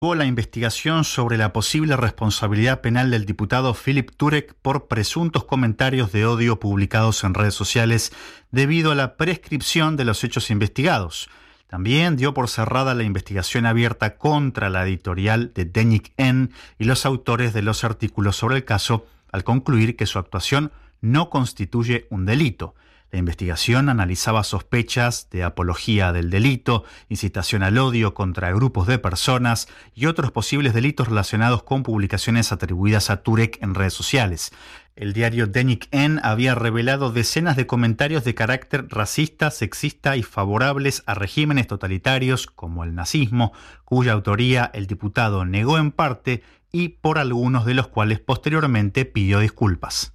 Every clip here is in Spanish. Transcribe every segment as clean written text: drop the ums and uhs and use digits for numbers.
Hubo la investigación sobre la posible responsabilidad penal del diputado Philip Turek por presuntos comentarios de odio publicados en redes sociales debido a la prescripción de los hechos investigados. También dio por cerrada la investigación abierta contra la editorial de Denik N y los autores de los artículos sobre el caso, al concluir que su actuación no constituye un delito. La investigación analizaba sospechas de apología del delito, incitación al odio contra grupos de personas y otros posibles delitos relacionados con publicaciones atribuidas a Turek en redes sociales. El diario Denik N había revelado decenas de comentarios de carácter racista, sexista y favorables a regímenes totalitarios como el nazismo, cuya autoría el diputado negó en parte y por algunos de los cuales posteriormente pidió disculpas.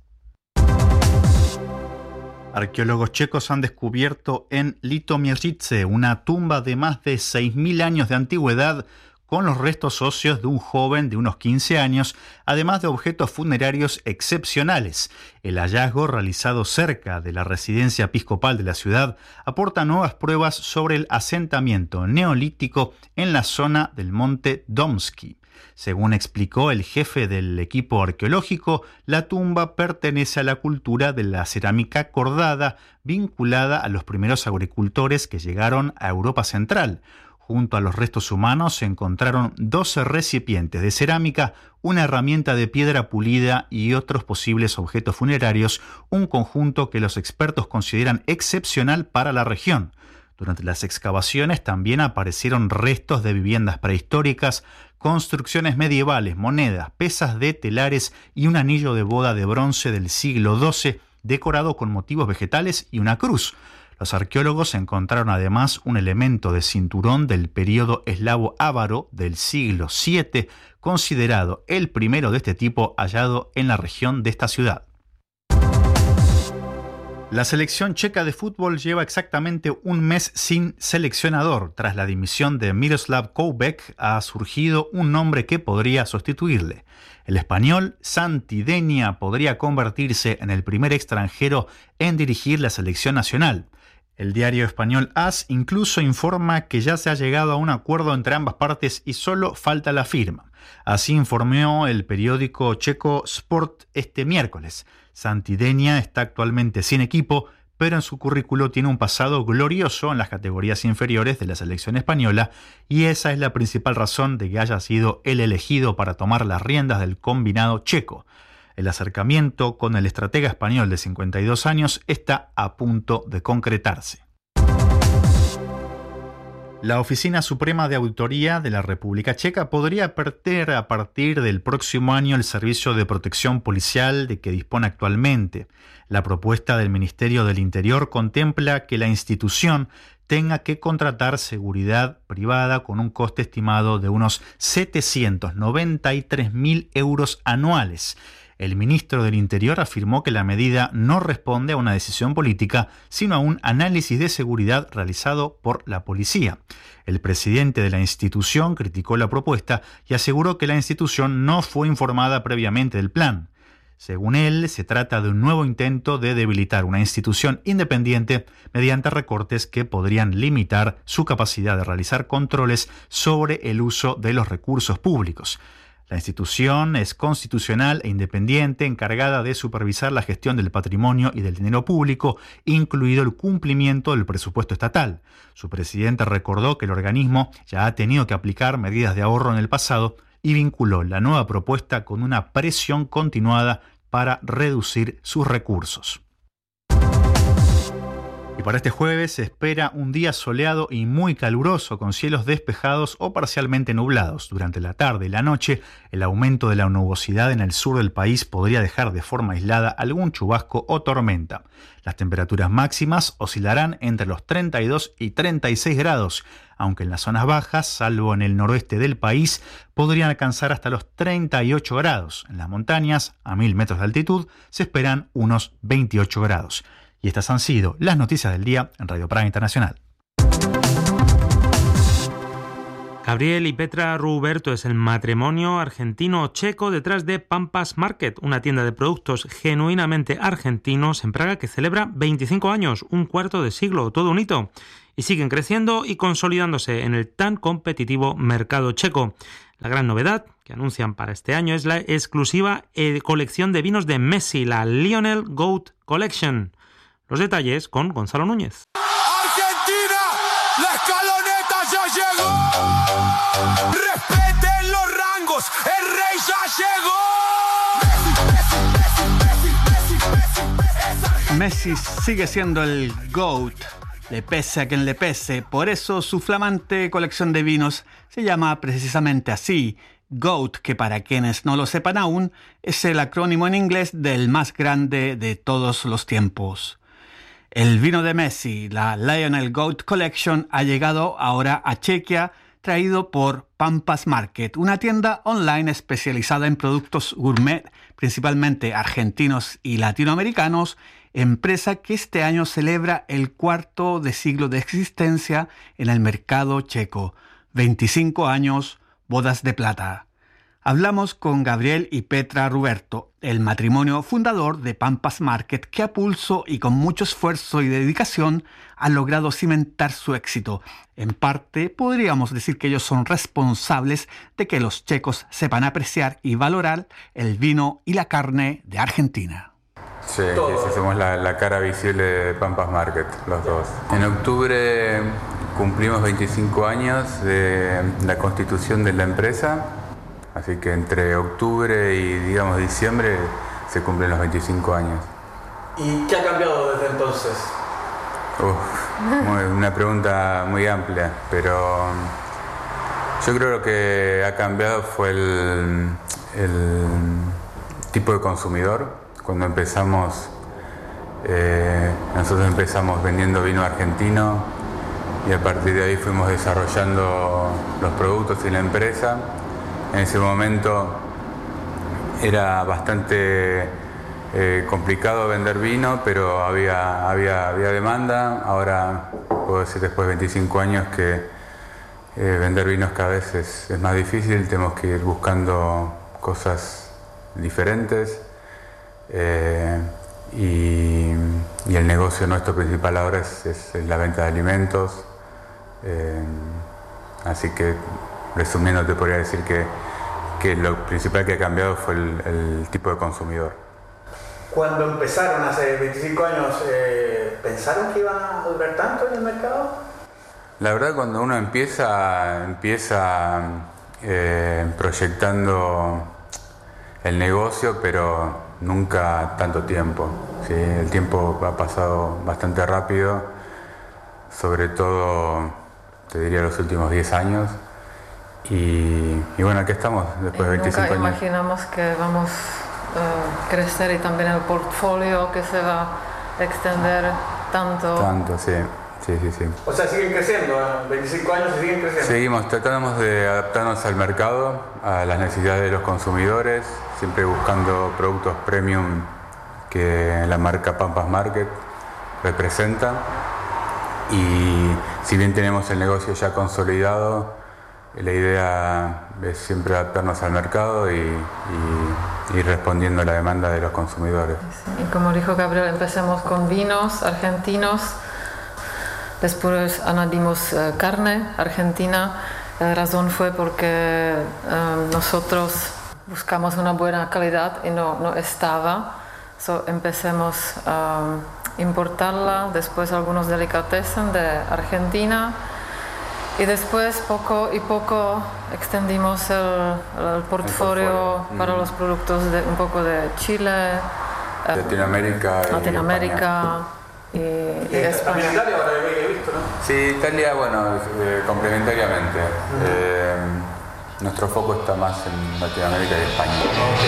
Arqueólogos checos han descubierto en Litoměřice una tumba de más de 6.000 años de antigüedad con los restos óseos de un joven de unos 15 años, además de objetos funerarios excepcionales. El hallazgo, realizado cerca de la residencia episcopal de la ciudad, aporta nuevas pruebas sobre el asentamiento neolítico en la zona del monte Domski. Según explicó el jefe del equipo arqueológico, la tumba pertenece a la cultura de la cerámica cordada, vinculada a los primeros agricultores que llegaron a Europa Central. Junto a los restos humanos se encontraron 12 recipientes de cerámica, una herramienta de piedra pulida y otros posibles objetos funerarios, un conjunto que los expertos consideran excepcional para la región. Durante las excavaciones también aparecieron restos de viviendas prehistóricas, construcciones medievales, monedas, pesas de telares y un anillo de boda de bronce del siglo XII decorado con motivos vegetales y una cruz. Los arqueólogos encontraron además un elemento de cinturón del período eslavo-ávaro del siglo VII, considerado el primero de este tipo hallado en la región de esta ciudad. La selección checa de fútbol lleva exactamente un mes sin seleccionador. Tras la dimisión de Miroslav Koubek, ha surgido un nombre que podría sustituirle. El español Santi Denia podría convertirse en el primer extranjero en dirigir la selección nacional. El diario español AS incluso informa que ya se ha llegado a un acuerdo entre ambas partes y solo falta la firma. Así informó el periódico checo Sport este miércoles. Santi Denia está actualmente sin equipo, pero en su currículo tiene un pasado glorioso en las categorías inferiores de la selección española y esa es la principal razón de que haya sido el elegido para tomar las riendas del combinado checo. El acercamiento con el estratega español de 52 años está a punto de concretarse. La Oficina Suprema de Auditoría de la República Checa podría perder a partir del próximo año el servicio de protección policial de que dispone actualmente. La propuesta del Ministerio del Interior contempla que la institución tenga que contratar seguridad privada con un coste estimado de unos 793.000 euros anuales. El ministro del Interior afirmó que la medida no responde a una decisión política, sino a un análisis de seguridad realizado por la policía. El presidente de la institución criticó la propuesta y aseguró que la institución no fue informada previamente del plan. Según él, se trata de un nuevo intento de debilitar una institución independiente mediante recortes que podrían limitar su capacidad de realizar controles sobre el uso de los recursos públicos. La institución es constitucional e independiente, encargada de supervisar la gestión del patrimonio y del dinero público, incluido el cumplimiento del presupuesto estatal. Su presidente recordó que el organismo ya ha tenido que aplicar medidas de ahorro en el pasado y vinculó la nueva propuesta con una presión continuada para reducir sus recursos. Y para este jueves se espera un día soleado y muy caluroso, con cielos despejados o parcialmente nublados. Durante la tarde y la noche, el aumento de la nubosidad en el sur del país podría dejar de forma aislada algún chubasco o tormenta. Las temperaturas máximas oscilarán entre los 32 y 36 grados, aunque en las zonas bajas, salvo en el noroeste del país, podrían alcanzar hasta los 38 grados. En las montañas, a 1000 metros de altitud, se esperan unos 28 grados. Y estas han sido las noticias del día en Radio Praga Internacional. Gabriel y Petra Ruberto es el matrimonio argentino-checo detrás de Pampas Market, una tienda de productos genuinamente argentinos en Praga que celebra 25 años, un cuarto de siglo, todo un hito. y siguen creciendo y consolidándose en el tan competitivo mercado checo. La gran novedad que anuncian para este año es la exclusiva colección de vinos de Messi, la Lionel Goat Collection. Los detalles con Gonzalo Núñez. ¡Argentina! ¡La escaloneta ya llegó! ¡Respeten los rangos! ¡El rey ya llegó! Messi sigue siendo el GOAT, le pese a quien le pese, por eso su flamante colección de vinos se llama precisamente así, GOAT, que para quienes no lo sepan aún, es el acrónimo en inglés del más grande de todos los tiempos. El vino de Messi, la Lionel Goat Collection, ha llegado ahora a Chequia, traído por Pampas Market, una tienda online especializada en productos gourmet, principalmente argentinos y latinoamericanos, empresa que este año celebra el cuarto de siglo de existencia en el mercado checo. 25 años, bodas de plata. Hablamos con Gabriel y Petra Ruberto, el matrimonio fundador de Pampas Market, que a pulso y con mucho esfuerzo y dedicación ha logrado cimentar su éxito. En parte, podríamos decir que ellos son responsables de que los checos sepan apreciar y valorar el vino y la carne de Argentina. Sí, somos la cara visible de Pampas Market, los dos. En octubre cumplimos 25 años de la constitución de la empresa. Así que entre octubre y, digamos, diciembre se cumplen los 25 años. ¿Y qué ha cambiado desde entonces? Una pregunta muy amplia, pero yo creo que ha cambiado fue el tipo de consumidor. Cuando empezamos, nosotros empezamos vendiendo vino argentino y a partir de ahí fuimos desarrollando los productos y la empresa. En ese momento era bastante complicado vender vino, pero había demanda. Ahora puedo decir después de 25 años que vender vinos cada vez es más difícil, tenemos que ir buscando cosas diferentes y el negocio nuestro principal ahora es la venta de alimentos. Así que resumiendo te podría decir que lo principal que ha cambiado fue el tipo de consumidor. Cuando empezaron hace 25 años, ¿pensaron que iban a durar tanto en el mercado? La verdad, cuando uno empieza proyectando el negocio, pero nunca tanto tiempo, ¿sí? El tiempo ha pasado bastante rápido, sobre todo, te diría, los últimos 10 años. Y bueno, aquí estamos después de 25 años. Nunca imaginamos que vamos a crecer y también el portfolio que se va a extender tanto. Tanto, sí. O sea, siguen creciendo, 25 años y siguen creciendo. Tratamos de adaptarnos al mercado, a las necesidades de los consumidores, siempre buscando productos premium que la marca Pampas Market representa. Y si bien tenemos el negocio ya consolidado, la idea es siempre adaptarnos al mercado y ir respondiendo a la demanda de los consumidores. Sí, y como dijo Gabriel, empecemos con vinos argentinos, después añadimos carne argentina. La razón fue porque nosotros buscamos una buena calidad y no estaba. Empecemos a importarla, después algunos delicatessen de Argentina. Y después, poco a poco, extendimos el portfolio para los productos un poco de Chile, Latinoamérica y España. También Italia ahora he visto, ¿no? Sí, Italia, bueno, complementariamente. Nuestro foco está más en Latinoamérica y España.